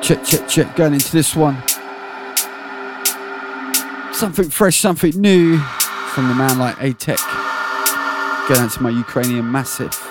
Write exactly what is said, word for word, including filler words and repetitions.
Check, check, check. Going into this one. Something fresh, something new from the man like A-Tech. Going out to my Ukrainian massive.